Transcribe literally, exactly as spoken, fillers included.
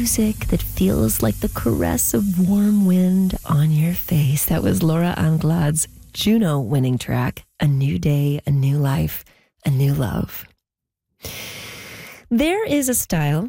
music that feels like the caress of warm wind on your face. That was Laura Anglade's Juno winning track, A New Day, A New Life, A New Love. There is a style